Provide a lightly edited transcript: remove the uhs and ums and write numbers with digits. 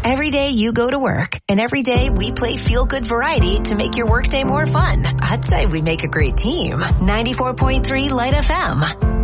Every day you go to work, and every day we play feel-good variety to make your workday more fun. I'd say we make a great team. 94.3 Light FM.